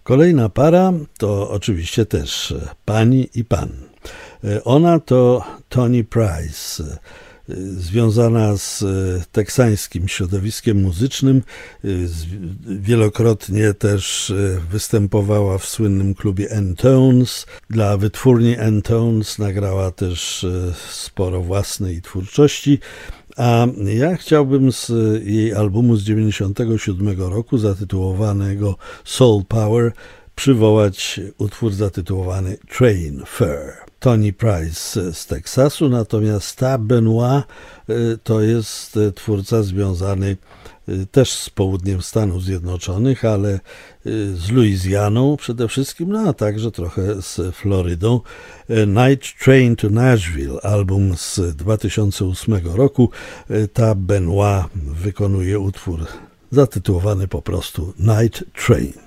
Kolejna para to oczywiście też pani i pan. Ona to Toni Price, związana z teksańskim środowiskiem muzycznym. Wielokrotnie też występowała w słynnym klubie N-Tones. Dla wytwórni N-Tones nagrała też sporo własnej twórczości. A ja chciałbym z jej albumu z 1997 roku zatytułowanego Soul Power przywołać utwór zatytułowany Train Fare. Toni Price z Teksasu, natomiast Tab Benoit to jest twórca związany też z południem Stanów Zjednoczonych, ale z Luizjaną przede wszystkim, no a także trochę z Florydą. Night Train to Nashville, album z 2008 roku. Tab Benoit wykonuje utwór zatytułowany po prostu Night Train.